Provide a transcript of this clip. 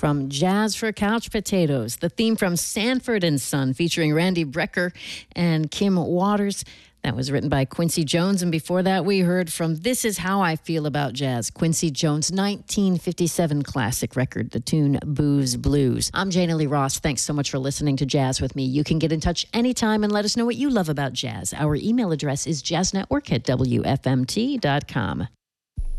from Jazz for Couch Potatoes, the theme from Sanford and Son featuring Randy Brecker and Kim Waters. That was written by Quincy Jones. And before that, we heard from This Is How I Feel About Jazz, Quincy Jones' 1957 classic record, the tune Booze Blues. I'm Jana Lee Ross. Thanks so much for listening to Jazz with me. You can get in touch anytime and let us know what you love about jazz. Our email address is jazznetwork@wfmt.com.